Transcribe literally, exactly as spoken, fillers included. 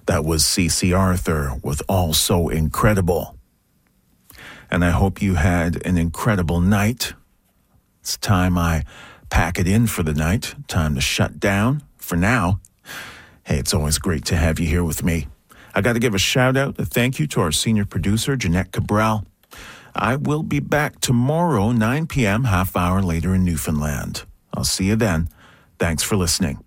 That was C C Arthur with All So Incredible. And I hope you had an incredible night. It's time I pack it in for the night. Time to shut down for now. Hey, it's always great to have you here with me. I got to give a shout out, a thank you to our senior producer, Jeanette Cabral. I will be back tomorrow, nine p.m., half hour later in Newfoundland. I'll see you then. Thanks for listening.